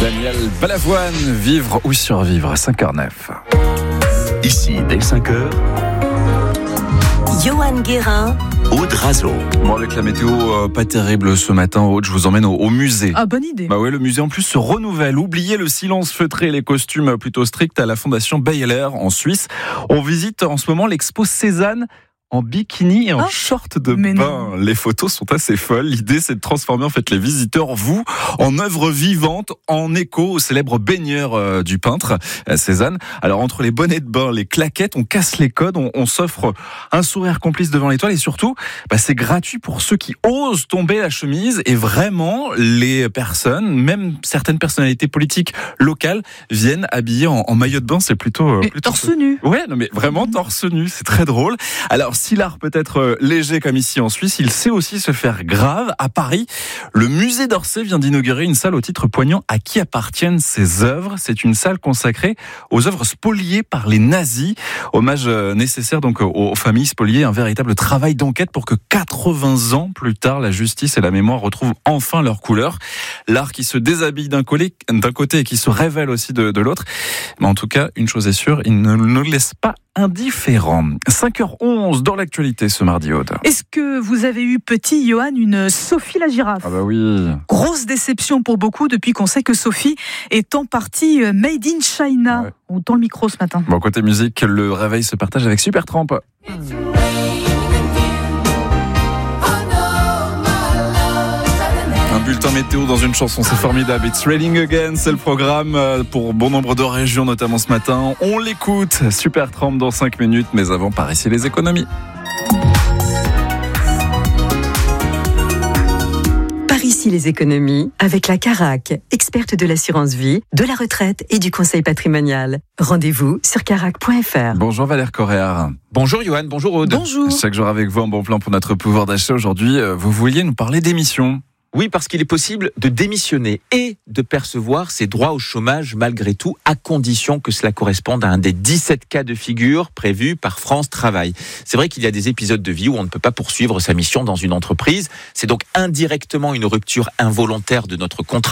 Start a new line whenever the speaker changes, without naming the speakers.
Daniel Balavoine, vivre ou survivre à 5h09.
Ici, dès 5h,
Johan Guérin,
Aude Razo.
Bon, avec la météo pas terrible ce matin, Aude, je vous emmène au musée.
Ah, bonne idée.
Bah ouais, le musée en plus se renouvelle. Oubliez le silence feutré et les costumes plutôt stricts à la Fondation Baylor en Suisse. On visite en ce moment l'expo Cézanne en bikini et en short de bain.
Non.
Les photos sont assez folles. L'idée, c'est de transformer en fait les visiteurs, vous, en œuvre vivante, en écho au célèbre baigneur du peintre Cézanne. Alors entre les bonnets de bain, les claquettes, on casse les codes, on s'offre un sourire complice devant l'étoile et surtout, c'est gratuit pour ceux qui osent tomber la chemise. Et vraiment, les personnes, même certaines personnalités politiques locales, viennent habillées en maillot de bain. C'est plutôt
torse nu.
Ouais, non mais vraiment torse nu, c'est très drôle. Alors si l'art peut être léger comme ici en Suisse, il sait aussi se faire grave. À Paris, le musée d'Orsay vient d'inaugurer une salle au titre poignant à qui appartiennent ses œuvres. C'est une salle consacrée aux œuvres spoliées par les nazis. Hommage nécessaire donc aux familles spoliées, un véritable travail d'enquête pour que 80 ans plus tard, la justice et la mémoire retrouvent enfin leur couleur. L'art qui se déshabille d'un côté et qui se révèle aussi de l'autre. Mais en tout cas, une chose est sûre, il ne nous laisse pas indifférents. 5h11 dans l'actualité ce mardi, Aude.
Est-ce que vous avez eu petit, Johan, une Sophie la girafe ?
Ah bah oui.
Grosse déception pour beaucoup depuis qu'on sait que Sophie est en partie made in China.
Ouais.
On tend le micro ce matin.
Bon, côté musique, le réveil se partage avec Supertramp. Un bulletin météo dans une chanson, c'est formidable. It's raining again, c'est le programme pour bon nombre de régions, notamment ce matin. On l'écoute, Supertramp dans 5 minutes, mais avant, par ici les économies.
par ici les économies, avec la Carac, experte de l'assurance vie, de la retraite et du conseil patrimonial. Rendez-vous sur carac.fr.
Bonjour Valère Correa.
Bonjour Johan, bonjour Aude.
Bonjour.
Chaque jour avec vous, un bon plan pour notre pouvoir d'achat. Aujourd'hui, vous vouliez nous parler d'émissions.
Oui, parce qu'il est possible de démissionner et de percevoir ses droits au chômage malgré tout, à condition que cela corresponde à un des 17 cas de figure prévus par France Travail. C'est vrai qu'il y a des épisodes de vie où on ne peut pas poursuivre sa mission dans une entreprise. C'est donc indirectement une rupture involontaire de notre contrat.